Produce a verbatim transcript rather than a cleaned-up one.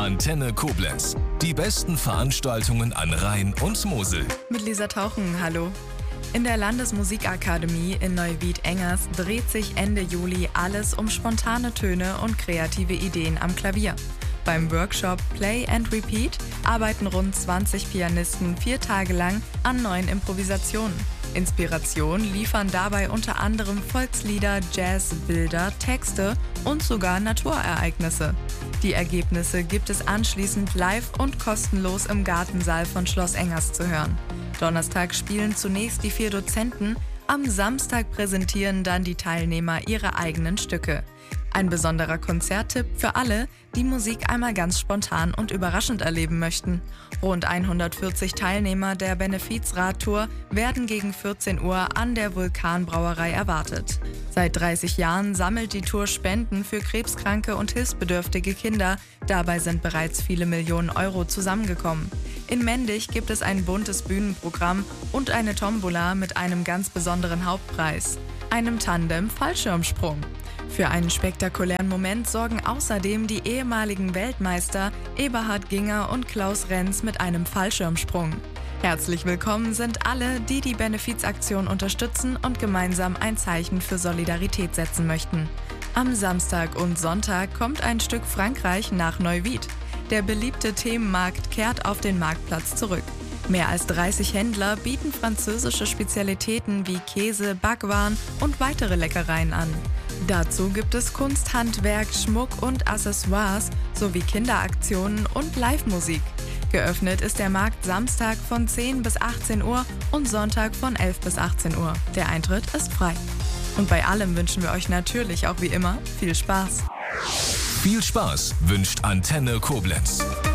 Antenne Koblenz. Die besten Veranstaltungen an Rhein und Mosel. Mit Lisa Tauchen, hallo. In der Landesmusikakademie in Neuwied-Engers dreht sich Ende Juli alles um spontane Töne und kreative Ideen am Klavier. Beim Workshop Play and Repeat arbeiten rund zwanzig Pianisten vier Tage lang an neuen Improvisationen. Inspiration liefern dabei unter anderem Volkslieder, Jazz, Bilder, Texte und sogar Naturereignisse. Die Ergebnisse gibt es anschließend live und kostenlos im Gartensaal von Schloss Engers zu hören. Donnerstag spielen zunächst die vier Dozenten, am Samstag präsentieren dann die Teilnehmer ihre eigenen Stücke. Ein besonderer Konzerttipp für alle, die Musik einmal ganz spontan und überraschend erleben möchten. Rund hundertvierzig Teilnehmer der Benefizradtour werden gegen vierzehn Uhr an der Vulkanbrauerei erwartet. Seit dreißig Jahren sammelt die Tour Spenden für krebskranke und hilfsbedürftige Kinder. Dabei sind bereits viele Millionen Euro zusammengekommen. In Mendig gibt es ein buntes Bühnenprogramm und eine Tombola mit einem ganz besonderen Hauptpreis, einem Tandem-Fallschirmsprung. Für einen spektakulären Moment sorgen außerdem die ehemaligen Weltmeister Eberhard Ginger und Klaus Renz mit einem Fallschirmsprung. Herzlich willkommen sind alle, die die Benefizaktion unterstützen und gemeinsam ein Zeichen für Solidarität setzen möchten. Am Samstag und Sonntag kommt ein Stück Frankreich nach Neuwied. Der beliebte Themenmarkt kehrt auf den Marktplatz zurück. Mehr als dreißig Händler bieten französische Spezialitäten wie Käse, Backwaren und weitere Leckereien an. Dazu gibt es Kunst, Handwerk, Schmuck und Accessoires sowie Kinderaktionen und Live-Musik. Geöffnet ist der Markt Samstag von zehn bis achtzehn Uhr und Sonntag von elf bis achtzehn Uhr. Der Eintritt ist frei. Und bei allem wünschen wir euch natürlich auch wie immer viel Spaß. Viel Spaß wünscht Antenne Koblenz.